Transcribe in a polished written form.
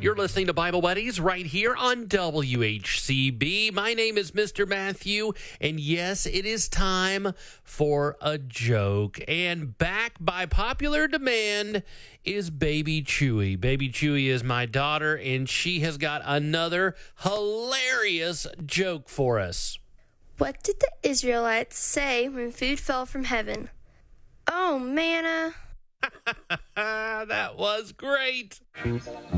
You're listening to Bible Buddies right here on WHCB. My name is Mr. Matthew, and yes, it is time for a joke. And back by popular demand is Baby Chewy. Baby Chewy is my daughter, and she has got another hilarious joke for us. What did the Israelites say when food fell from heaven? Oh, manna. That was great.